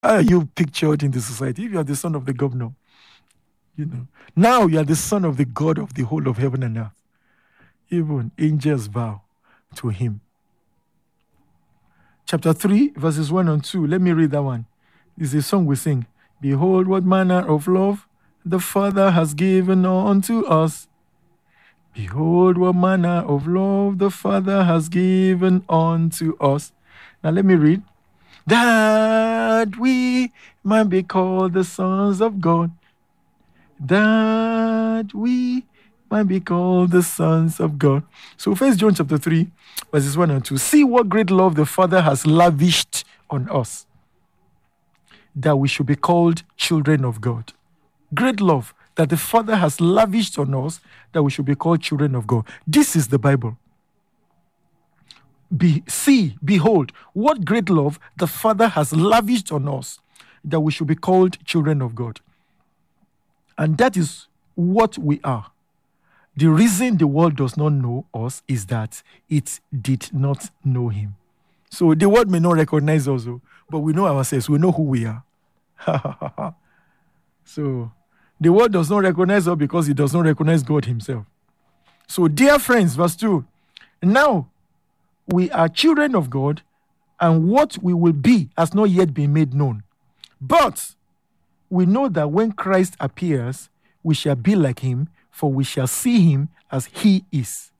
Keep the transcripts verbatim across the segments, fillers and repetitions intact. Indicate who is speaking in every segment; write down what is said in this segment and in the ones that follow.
Speaker 1: How are you pictured in the society? If you are the son of the governor, you know, now you are the son of the God of the whole of heaven and earth. Even angels bow to him. Chapter three, verses one and two. Let me read that one. It's a song we sing. Behold, what manner of love the Father has given unto us. Behold, what manner of love the Father has given unto us. Now let me read. That we might be called the sons of God. That we might be called the sons of God. So First John chapter three, verses one and two. See what great love the Father has lavished on us, that we should be called children of God. Great love that the Father has lavished on us, that we should be called children of God. This is the Bible. Be, see, behold, what great love the Father has lavished on us, that we should be called children of God. And that is what we are. The reason the world does not know us is that it did not know him. So the world may not recognize us, but we know ourselves. We know who we are. So the world does not recognize us because it does not recognize God himself. So dear friends, verse two, now we are children of God, and what we will be has not yet been made known. But we know that when Christ appears, we shall be like him, for we shall see him as he is.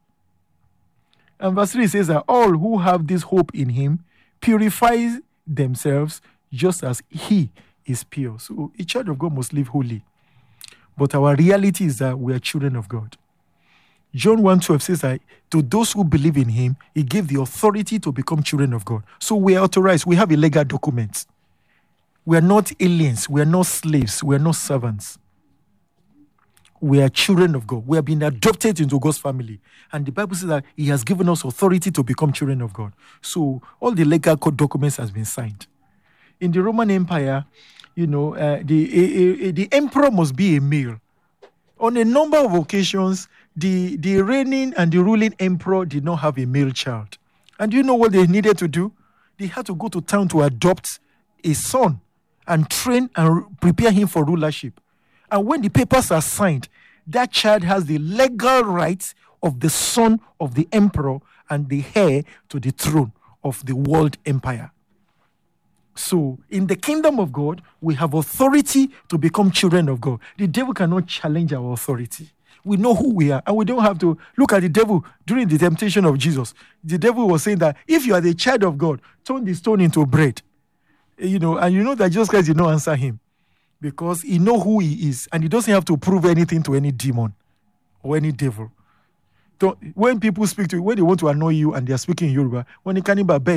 Speaker 1: And verse three says that all who have this hope in him purify themselves just as he is pure. So a child of God must live holy. But our reality is that we are children of God. John one twelve says that to those who believe in him, he gave the authority to become children of God. So we are authorized. We have a legal document. We are not aliens. We are not slaves. We are not servants. We are children of God. We have been adopted into God's family. And the Bible says that he has given us authority to become children of God. So all the legal code documents has been signed. In the Roman Empire, you know, uh, the, a, a, the emperor must be a male. On a number of occasions, the, the reigning and the ruling emperor did not have a male child. And you know what they needed to do? They had to go to town to adopt a son and train and prepare him for rulership. And when the papers are signed, that child has the legal rights of the son of the emperor and the heir to the throne of the world empire. So, in the kingdom of God, we have authority to become children of God. The devil cannot challenge our authority. We know who we are, and we don't have to look at the devil during the temptation of Jesus. The devil was saying that if you are the child of God, turn the stone into bread. You know, and you know that Jesus Christ did not answer him because he knows who he is, and he doesn't have to prove anything to any demon or any devil. Don't, when people speak to you, when they want to annoy you and they are speaking in Yoruba, when they can't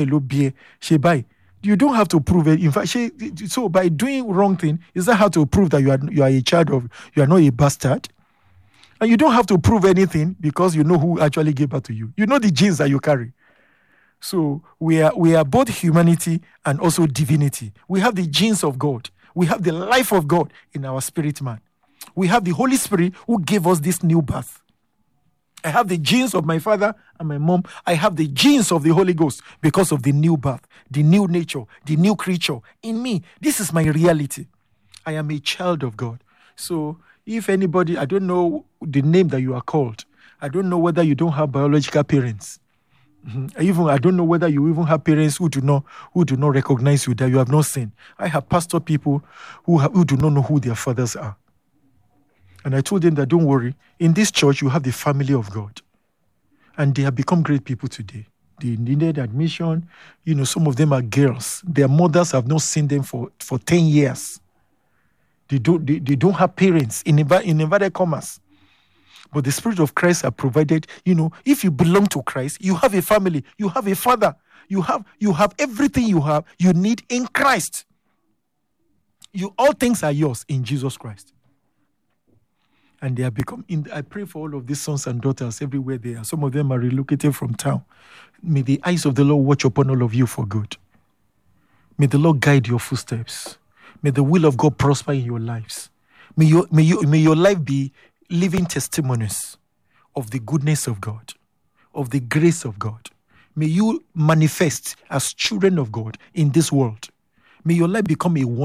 Speaker 1: even you don't have to prove it. In fact, she, so by doing wrong thing, is that how to prove that you are you are a child of, you are not a bastard? And you don't have to prove anything because you know who actually gave birth to you. You know the genes that you carry. So we are we are both humanity and also divinity. We have the genes of God. We have the life of God in our spirit man. We have the Holy Spirit who gave us this new birth. I have the genes of my father and my mom. I have the genes of the Holy Ghost because of the new birth, the new nature, the new creature in me. This is my reality. I am a child of God. So if anybody, I don't know the name that you are called. I don't know whether you don't have biological parents. Mm-hmm. Even I don't know whether you even have parents who do not who do not recognize you, that you have not seen. I have pastor people who have, who do not know who their fathers are. And I told them that don't worry, in this church you have the family of God. And they have become great people today. They needed admission. You know, some of them are girls. Their mothers have not seen them for, for ten years. They don't, they, they don't have parents in, in inverted commas. But the Spirit of Christ has provided, you know, if you belong to Christ, you have a family, you have a father, you have, you have everything you have, you need in Christ. You, all things are yours in Jesus Christ. And they have become, in, I pray for all of these sons and daughters everywhere they are. Some of them are relocated from town. May the eyes of the Lord watch upon all of you for good. May the Lord guide your footsteps. May the will of God prosper in your lives. May your, may you, may your life be living testimonies of the goodness of God, of the grace of God. May you manifest as children of God in this world. May your life become a